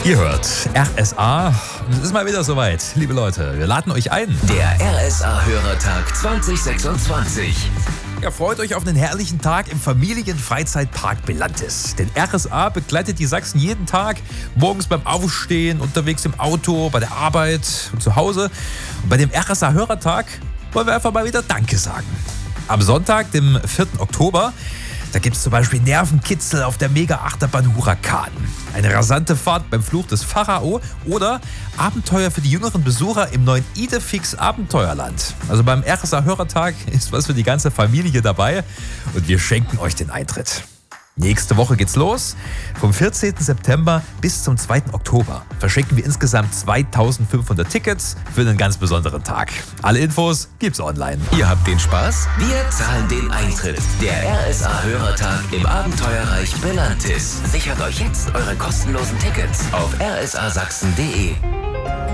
Ihr hört RSA. Es ist mal wieder soweit, liebe Leute. Wir laden euch ein. Der RSA-Hörertag 2026. Ja, freut euch auf einen herrlichen Tag im Familienfreizeitpark Belantis. Denn RSA begleitet die Sachsen jeden Tag, morgens beim Aufstehen, unterwegs im Auto, bei der Arbeit und zu Hause. Und bei dem RSA-Hörertag wollen wir einfach mal wieder Danke sagen. Am Sonntag, dem 4. Oktober, da gibt es zum Beispiel Nervenkitzel auf der Mega-Achterbahn Huracan, eine rasante Fahrt beim Fluch des Pharao oder Abenteuer für die jüngeren Besucher im neuen Idefix Abenteuerland. Also beim RSA-Hörertag ist was für die ganze Familie dabei und wir schenken euch den Eintritt. Nächste Woche geht's los. Vom 14. September bis zum 2. Oktober verschenken wir insgesamt 2500 Tickets für einen ganz besonderen Tag. Alle Infos gibt's online. Ihr habt den Spaß? Wir zahlen den Eintritt. Der RSA-Hörertag im Abenteuerreich Belantis. Sichert euch jetzt eure kostenlosen Tickets auf rsasachsen.de.